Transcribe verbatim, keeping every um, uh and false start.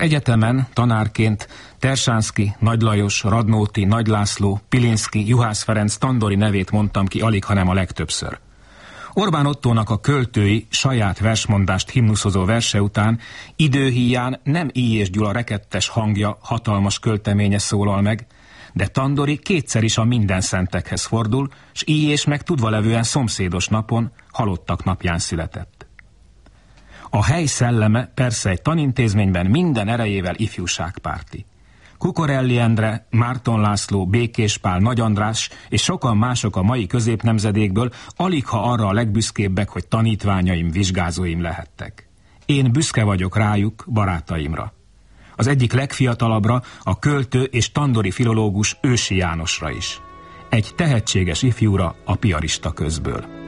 Egyetemen tanárként Tersánszky, Nagy Lajos, Radnóti, Nagy László, Pilinszky, Juhász Ferenc, Tandori nevét mondtam ki alig, hanem a legtöbbször. Orbán Ottónak a költői saját versmondást himnuszozó verse után időhíján nem Illyés Gyula rekettes hangja, hatalmas költeménye szólal meg, de Tandori kétszer is a Mindenszentekhez fordul, s Illyés meg tudvalevően szomszédos napon, halottak napján született. A hely szelleme persze egy tanintézményben minden erejével ifjúságpárti. Kukorelli Endre, Márton László, Békés Pál, Nagy András és sokan mások a mai középnemzedékből aligha arra a legbüszkébbek, hogy tanítványaim, vizsgázóim lehettek. Én büszke vagyok rájuk, barátaimra. Az egyik legfiatalabbra, a költő és tandori filológus Ősi Jánosra is. Egy tehetséges ifjúra a piarista közből.